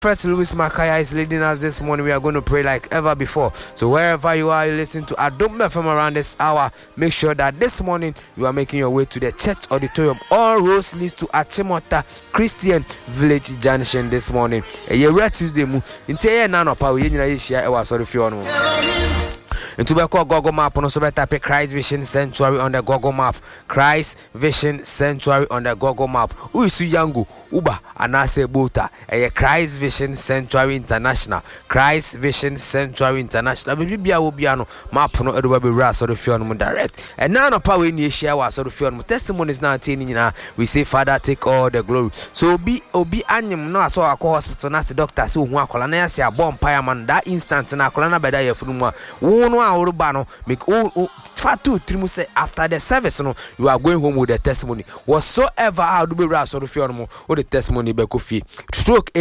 Prophet Louis Makaya is leading us this morning. We are going to pray like ever before. So wherever you are, you listen to Adom FM around this hour. Make sure that this morning you are making your way to the church auditorium. All roads leads to Achimota Christian Village Junction this morning. Tuesday mu. Interior nano power. Share. Sorry for you. Into the Google map on the Christ Vision Sanctuary on the Google map. Christ Vision Sanctuary on the Google map. Who is Yangu Uba Anase Buta? A Christ Vision Sanctuary International. Christ Vision Sanctuary International. Baby Biano map no Edu Ras or the Fion direct. And now no power in the share was or the Fion testimonies now. We say, Father, take all the glory. So be anyum no so a hospital nurse doctor so one colonel say a bomb fireman that instant na colonel beda ye funuma. Urubano make all fatu trimuse after the service no you are going home with the testimony whatsoever how do be ras or fiono or the testimony be kofi stroke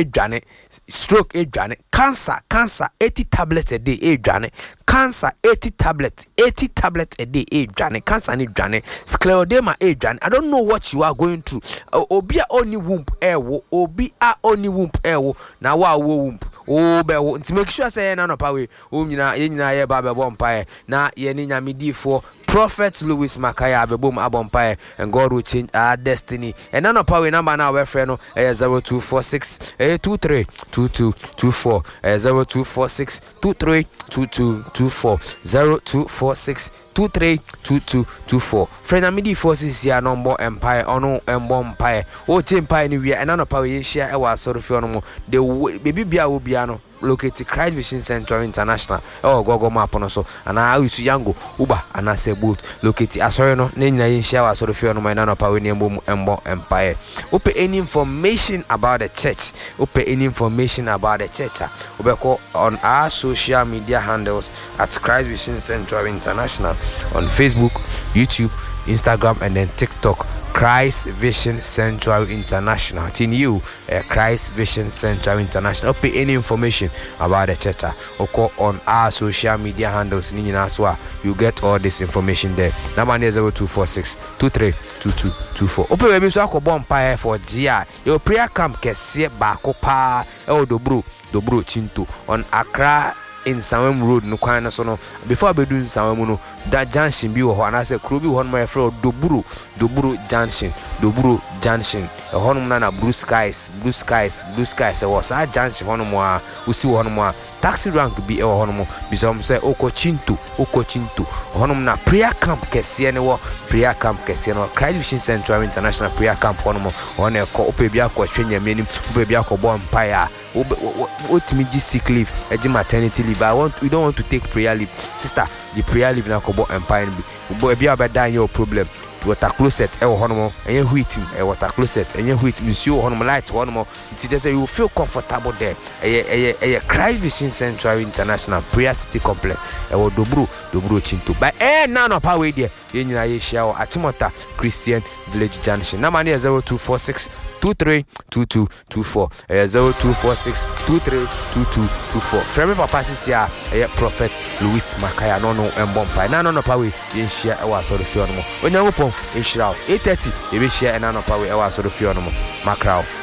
a jane cancer 80 tablets a day a jane cancer 80 tablets a day a jane cancer ni jane scleroderma a jane. I don't know what you are going through. Obi a only womb ewo obi a only womb ewo na wa womb to make sure say na no pawe nyina ye ba be bompae na ye ni nyamidi for Prophet Louis Makaya abebom abompae and God will change our destiny. And none of power number now we friend 0246 23 2224 0246 23 2224 0246 232224. Friend amidi forces here number empire ono empire o empire ni we and none of power ye share e wa sorry for no the baby bia obiano located Christ Vision Sanctuary International. Oh, Google map on so. And I used to Yango Uba and I say boot located. Sorry no, Nina in share so the fear no my nano power embo empire. Open any information about the church. Open any information about the church. Open on our social media handles at Christ Vision Sanctuary International on Facebook, YouTube, Instagram, and then TikTok. Christ Vision Sanctuary International. In you, Christ Vision Sanctuary International. Pay any information about the church or call on our social media handles. You get all this information there. Number 0246 23 2224. Open baby so I bomb for GI. Your prayer camp can see bako pa dobro chinto on Accra. In Samem Road no kwana so no before I be doing Samem no that junction bi wo ho na say kro bi ho no my friend Doburu junction e ho no na blue skies e was a junction ho no mo a usi ho no mo a taxi rank bi e ho no mo bi some say okochinto ho no na prayer camp kese ne wo prayer camp kese no Christ Vision Sanctuary International prayer camp ho no mo ho na ko opebi akwa hwenya menim opebi akobọ empire what me sick leave maternity leave. We don't want to take prayer leave, sister. The prayer leave na kobo empire bi boy bia be your problem water closet e honomo enye huitim water closet enye huitim nsuo honomo light honomo nti you feel comfortable there eye Christ Vision Sanctuary International Prayer City Complex e wo dobro chinto by na no power there ye nyina ye share o Achimota Christian Village Junction. Number 0246 23 2224 0246 23 2224. Frame papa sisia Prophet Louis Makaya no embompa no power ye share e wa so the fio no onyankopon Inshira 8:30 ebe share na no power e wa so the fio no makrao.